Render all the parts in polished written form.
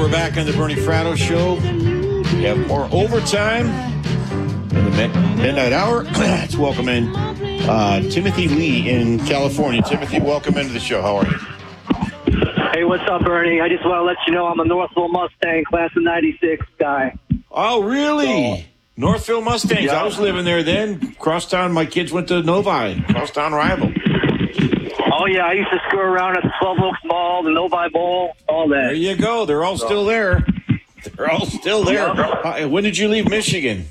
we're back on the Bernie Fratto Show. We have more overtime in the midnight hour. Let's welcome in Timothy Lee in California. Timothy, welcome into the show. How are you? Hey, what's up, Bernie? I just want to let you know I'm a Northville Mustang class of 96 guy. Oh, really? So, Northville Mustangs. Yeah. I was living there then. Crosstown, my kids went to Novi, crosstown rival. Oh, yeah, I used to screw around at the 12 Oaks Mall, the Novi Bowl, all that. There you go. They're all still there. They're all still there. Yeah. When did you leave Michigan?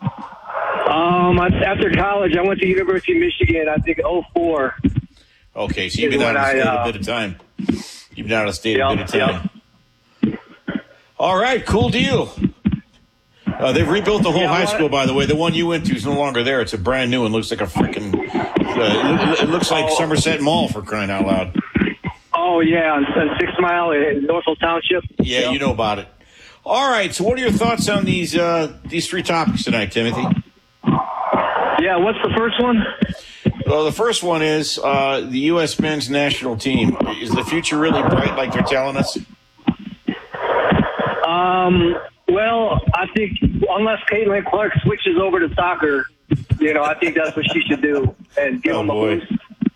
After college, I went to University of Michigan, I think, 04. Okay, so you've been out of state a bit of time. You've been out of state a bit of time. All right, cool deal. They've rebuilt the whole high school, by the way. The one you went to is no longer there. It's a brand new one. Looks like a freaking it looks like Somerset Mall, for crying out loud. Oh, yeah, on 6 Mile in Northville Township. Yeah, you know about it. All right, so what are your thoughts on these three topics tonight, Timothy? Yeah, what's the first one? Well, the first one is the U.S. men's national team. Is the future really bright like they're telling us? Well, I think unless Caitlin Clark switches over to soccer, I think that's what she should do and give them a boost.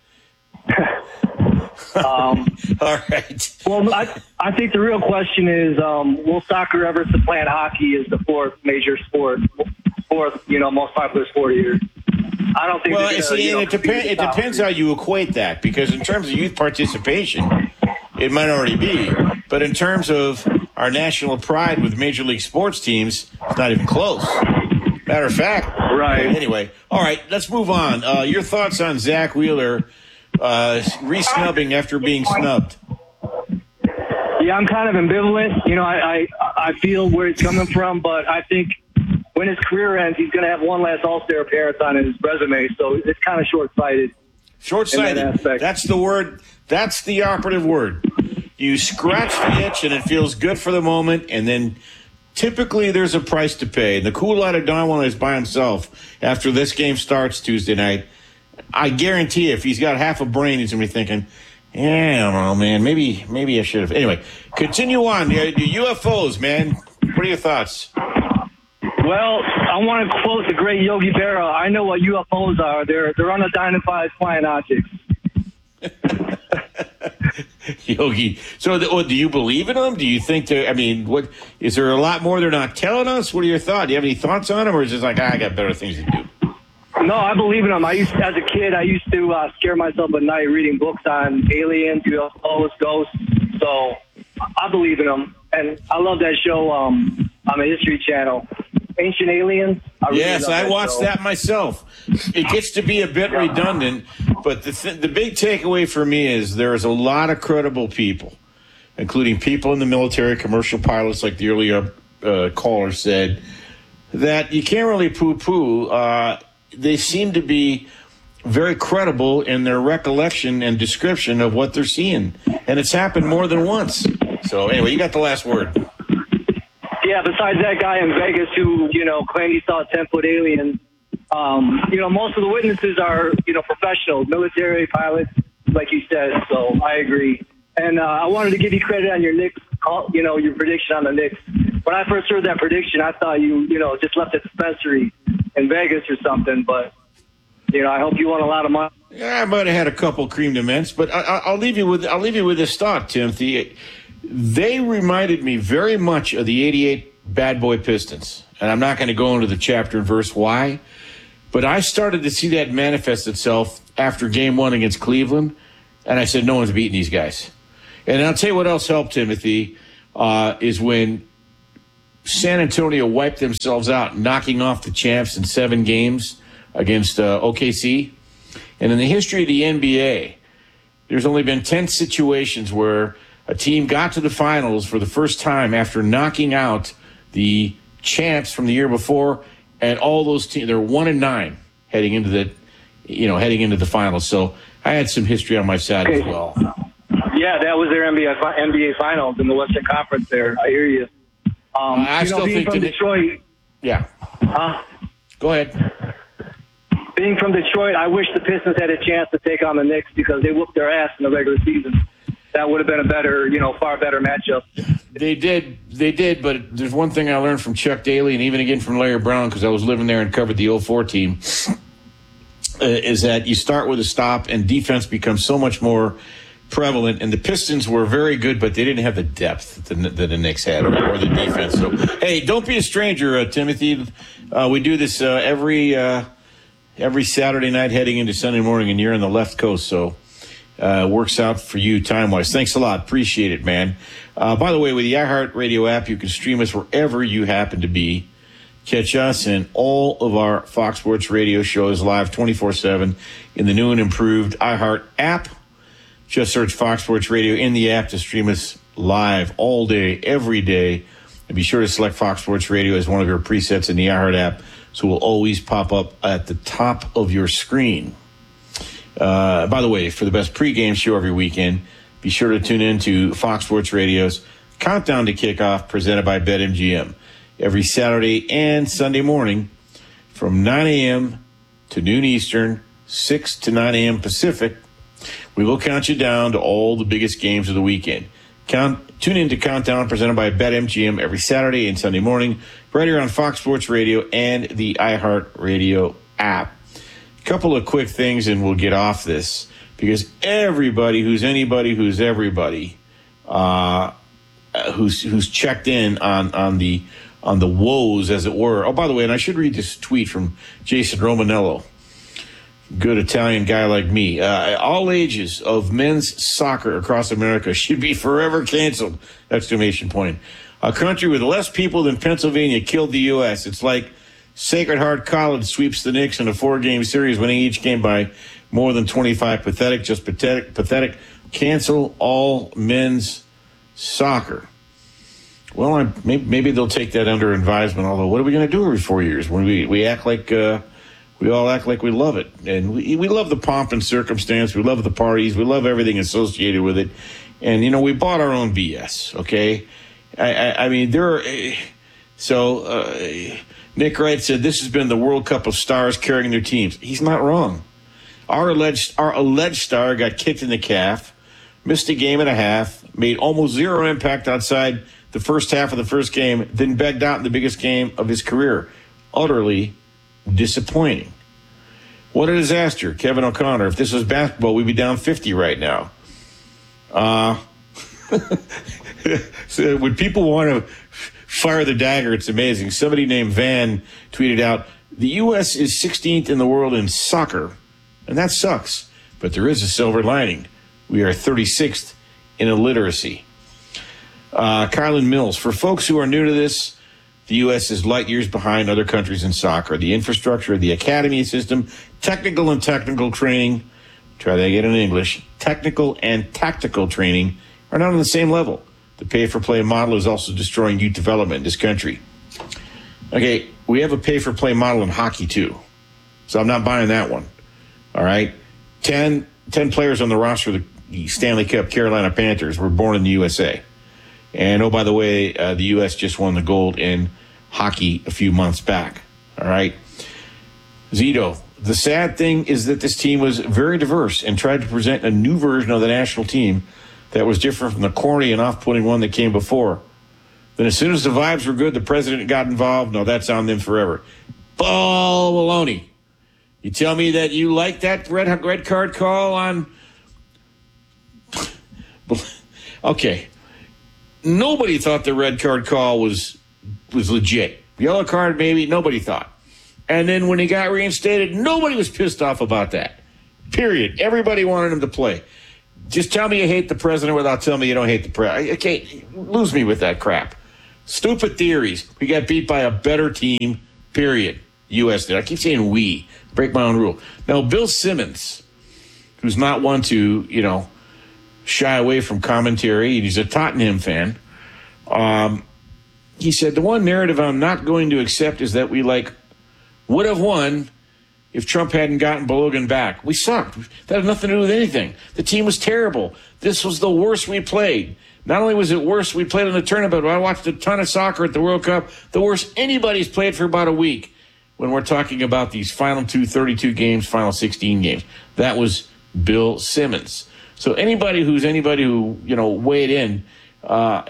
All right. Well, I think the real question is, will soccer ever supplant hockey as the fourth major sport, most popular sport here? I don't think. Well, it depends how you equate that, because in terms of youth participation, it might already be, but in terms of our national pride with major league sports teams, it's not even close. Matter of fact. Right. Anyway, all right, let's move on. Your thoughts on Zach Wheeler re-snubbing after being snubbed? Yeah, I'm kind of ambivalent. I feel where he's coming from, but I think when his career ends, he's going to have one last All-Star appearance on his resume, so it's kind of short-sighted. Short-sighted. That's the word. That's the operative word. You scratch the itch, and it feels good for the moment, and then typically there's a price to pay. The cool-eyed Darwin is by himself after this game starts Tuesday night. I guarantee if he's got half a brain, he's going to be thinking, I don't know, man, maybe I should have. Anyway, continue on. The UFOs, man. What are your thoughts? Well, I want to quote the great Yogi Berra. I know what UFOs are. They're unidentified flying objects. Yogi. So, do you believe in them? Do you think what is there a lot more they're not telling us? What are your thoughts? Do you have any thoughts on them, or is it just like I got better things to do? No, I believe in them. As a kid, I used to scare myself at night reading books on aliens, UFOs, ghosts. So I believe in them, and I love that show on the History Channel, Ancient Aliens. Yes, I watched that myself. It gets to be a bit redundant, but the big takeaway for me is there is a lot of credible people, including people in the military, commercial pilots, like the earlier caller said, that you can't really poo-poo. They seem to be very credible in their recollection and description of what they're seeing. And it's happened more than once. So, anyway, you got the last word. Yeah, besides that guy in Vegas who, claimed he saw a 10-foot alien, most of the witnesses are, professionals, military pilots, like you said. So I agree. And I wanted to give you credit on your Knicks call, your prediction on the Knicks. When I first heard that prediction, I thought you just left a dispensary in Vegas or something. But, I hope you won a lot of money. Yeah, I might have had a couple cream de mints, but I'll leave you with this thought, Timothy. They reminded me very much of the '88 Bad Boy Pistons, and I'm not going to go into the chapter and verse why, but I started to see that manifest itself after Game 1 against Cleveland, and I said, no one's beating these guys. And I'll tell you what else helped, Timothy, is when San Antonio wiped themselves out, knocking off the champs in 7 games against OKC. And in the history of the NBA, there's only been 10 situations where a team got to the finals for the first time after knocking out the champs from the year before, and all those teams, they're 1-9 heading into the finals. So I had some history on my side as well. Yeah, that was their NBA finals in the Western Conference there. I hear you. I still think from Detroit. Yeah. Go ahead. Being from Detroit, I wish the Pistons had a chance to take on the Knicks because they whooped their ass in the regular season. That would have been a better, far better matchup. They did, but there's one thing I learned from Chuck Daly and even again from Larry Brown, because I was living there and covered the 04 team, is that you start with a stop and defense becomes so much more prevalent. And the Pistons were very good, but they didn't have the depth that the Knicks had or the defense. So, hey, don't be a stranger, Timothy. We do this every Saturday night heading into Sunday morning, and you're on the left coast, so works out for you time-wise. Thanks a lot. Appreciate it, man. By the way, with the iHeartRadio app, you can stream us wherever you happen to be. Catch us and all of our Fox Sports Radio shows live 24/7 in the new and improved iHeart app. Just search Fox Sports Radio in the app to stream us live all day, every day. And be sure to select Fox Sports Radio as one of your presets in the iHeart app, so it will always pop up at the top of your screen. By the way, for the best pregame show every weekend, be sure to tune in to Fox Sports Radio's Countdown to Kickoff, presented by BetMGM, every Saturday and Sunday morning from 9 a.m. to noon Eastern, 6 to 9 a.m. Pacific. We will count you down to all the biggest games of the weekend. Tune in to Countdown, presented by BetMGM, every Saturday and Sunday morning, right here on Fox Sports Radio and the iHeartRadio app. A couple of quick things, and we'll get off this, because everybody who's anybody who's everybody who's checked in on the woes, as it were. Oh, by the way, and I should read this tweet from Jason Romanello. Good Italian guy like me. All ages of men's soccer across America should be forever canceled! Exclamation point. A country with less people than Pennsylvania killed the U.S. It's like Sacred Heart College sweeps the Knicks in a 4-game series, winning each game by more than 25. Pathetic. Cancel all men's soccer. Well, maybe they'll take that under advisement. Although, what are we going to do every 4 years when we act like we all act like we love it, and we love the pomp and circumstance. We love the parties. We love everything associated with it. And we bought our own BS. Okay, I mean there are. So Nick Wright said this has been the World Cup of stars carrying their teams. He's not wrong. Our alleged star got kicked in the calf, missed a game and a half, made almost zero impact outside the first half of the first game, then begged out in the biggest game of his career. Utterly disappointing. What a disaster. Kevin O'Connor, if this was basketball, we'd be down 50 right now. So when people want to fire the dagger, it's amazing. Somebody named Van tweeted out, the U.S. is 16th in the world in soccer, and that sucks. But there is a silver lining. We are 36th in illiteracy. Kylan Mills, for folks who are new to this, the U.S. is light years behind other countries in soccer. The infrastructure, the academy system, technical and technical training, try that again in English, technical and tactical training are not on the same level. The pay-for-play model is also destroying youth development in this country. Okay, we have a pay-for-play model in hockey too, so I'm not buying that one. All right, 10 players on the roster of the Stanley Cup Carolina Panthers were born in the USA. And, oh, by the way, the U.S. just won the gold in hockey a few months back. All right. Zito, the sad thing is that this team was very diverse and tried to present a new version of the national team that was different from the corny and off-putting one that came before. Then as soon as the vibes were good, the president got involved. No, that's on them forever. Ball baloney. You tell me that you like that red card call on... Okay. Nobody thought the red card call was legit. Yellow card, maybe. Nobody thought. And then when he got reinstated, nobody was pissed off about that. Period. Everybody wanted him to play. Just tell me you hate the president without telling me you don't hate the president. Okay, lose me with that crap. Stupid theories. We got beat by a better team, period. U.S. did. I keep saying we. Break my own rule. Now, Bill Simmons, who's not one to, shy away from commentary. He's a Tottenham fan. He said, the one narrative I'm not going to accept is that we would have won if Trump hadn't gotten Balogun back. We sucked. That had nothing to do with anything. The team was terrible. This was the worst we played. Not only was it worse we played in the tournament, but I watched a ton of soccer at the World Cup. The worst anybody's played for about a week when we're talking about these final 32 games, final 16 games. That was Bill Simmons. So anybody who weighed in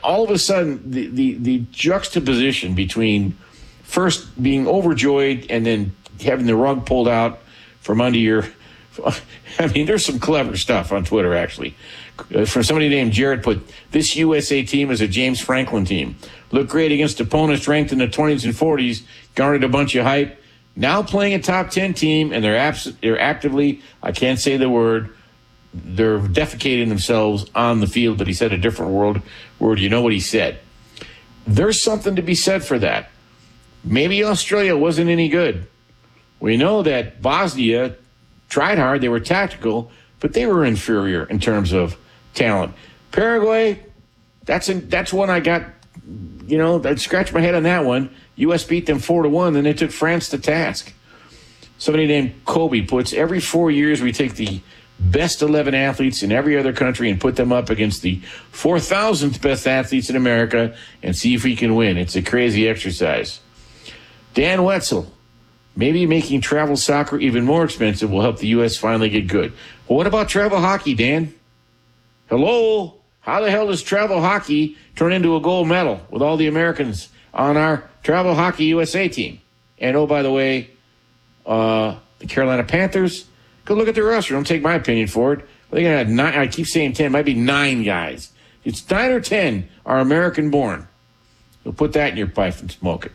all of a sudden, the juxtaposition between first being overjoyed and then having the rug pulled out from under your... I mean, there's some clever stuff on Twitter, actually. From somebody named Jared put, this USA team is a James Franklin team. Looked great against opponents ranked in the 20s and 40s, garnered a bunch of hype. Now playing a top 10 team, and they're actively, I can't say the word, they're defecating themselves on the field, but he said a different word. You know what he said. There's something to be said for that. Maybe Australia wasn't any good. We know that Bosnia tried hard. They were tactical, but they were inferior in terms of talent. Paraguay, that's one I got, I scratched my head on that one. U.S. beat them 4-1, then they took France to task. Somebody named Kobe puts, every 4 years we take the best 11 athletes in every other country and put them up against the 4,000th best athletes in America and see if we can win. It's a crazy exercise. Dan Wetzel, maybe making travel soccer even more expensive will help the U.S. finally get good. Well, what about travel hockey, Dan? Hello? How the hell does travel hockey turn into a gold medal with all the Americans on our travel hockey USA team? And, oh, by the way, the Carolina Panthers, go look at their roster. Don't take my opinion for it. They got 9, I keep saying 10, might be 9 guys. It's 9 or 10 are American-born. You'll put that in your pipe and smoke it.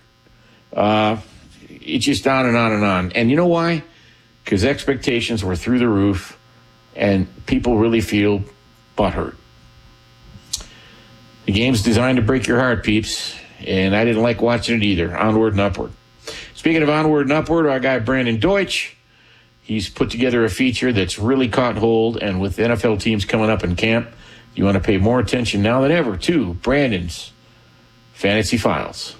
It's just on and on and on. And you know why? Because expectations were through the roof, and people really feel butthurt. The game's designed to break your heart, peeps, and I didn't like watching it either. Onward and upward. Speaking of onward and upward, our guy Brandon Deutsch, he's put together a feature that's really caught hold, and with NFL teams coming up in camp, you want to pay more attention now than ever to Brandon's Fantasy Files.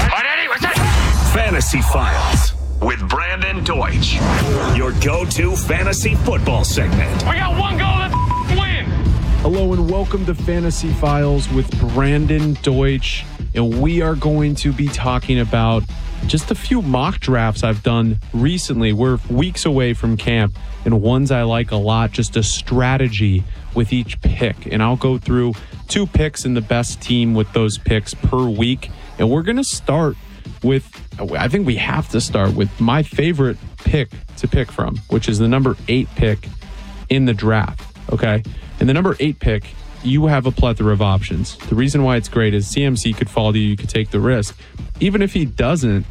Fantasy Files with Brandon Deutsch, your go-to fantasy football segment. We got one goal to win. Hello and welcome to Fantasy Files with Brandon Deutsch, and we are going to be talking about just a few mock drafts I've done recently. We're weeks away from camp, and ones I like a lot, just a strategy with each pick. And I'll go through 2 picks and the best team with those picks per week. And we're going to start with, I think we have to start with my favorite pick to pick from, which is the number 8 pick in the draft, okay? And the number 8 pick, you have a plethora of options. The reason why it's great is CMC could fall to you, you could take the risk. Even if he doesn't,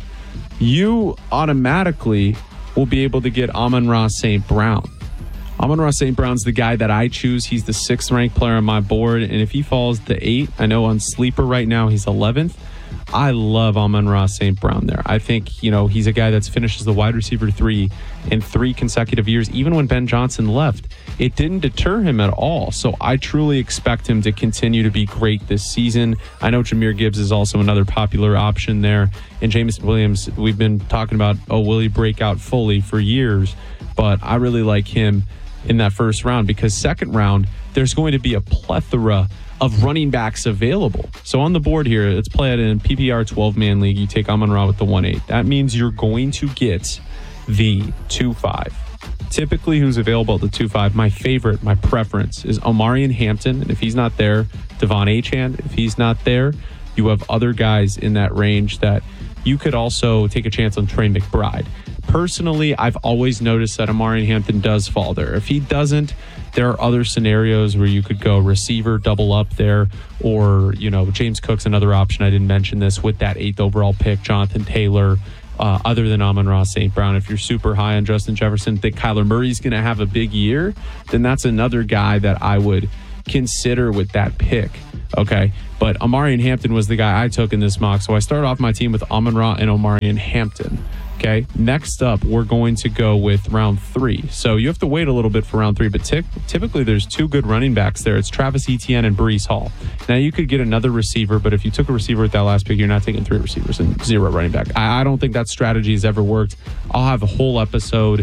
you automatically will be able to get Amon-Ra St. Brown. Amon-Ra St. Brown's the guy that I choose. He's the 6th ranked player on my board, and if he falls to 8, I know on Sleeper right now he's 11th. I love Amon-Ra St. Brown there. I think, he's a guy that's finished as the wide receiver 3 in 3 consecutive years. Even when Ben Johnson left, it didn't deter him at all. So I truly expect him to continue to be great this season. I know Jahmyr Gibbs is also another popular option there. And Jameson Williams, we've been talking about, will he break out fully for years? But I really like him in that first round because second round, there's going to be a plethora of running backs available. So on the board here, let's play it in PPR 12-man league. You take Amon-Ra with the 1-8. That means you're going to get the 2-5. Typically, who's available at the 2-5, my preference is Omarion Hampton. And if he's not there, Devon Achane. If he's not there, you have other guys in that range that you could also take a chance on Trey McBride. Personally, I've always noticed that Omarion Hampton does fall there. If he doesn't, there are other scenarios where you could go receiver, double up there, or, James Cook's another option. I didn't mention this with that 8th overall pick, Jonathan Taylor, other than Amon-Ra St. Brown. If you're super high on Justin Jefferson, think Kyler Murray's going to have a big year, then that's another guy that I would consider with that pick. Okay. But Omarion Hampton was the guy I took in this mock. So I started off my team with Amon-Ra and Omarion Hampton. Okay, next up, we're going to go with round 3. So you have to wait a little bit for round 3, but typically there's 2 good running backs there. It's Travis Etienne and Breece Hall. Now, you could get another receiver, but if you took a receiver with that last pick, you're not taking 3 receivers and 0 running back. I don't think that strategy has ever worked. I'll have a whole episode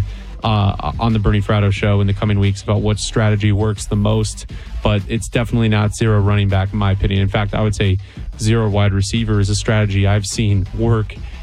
on the Bernie Fratto show in the coming weeks about what strategy works the most, but it's definitely not 0 running back in my opinion. In fact, I would say 0 wide receiver is a strategy I've seen work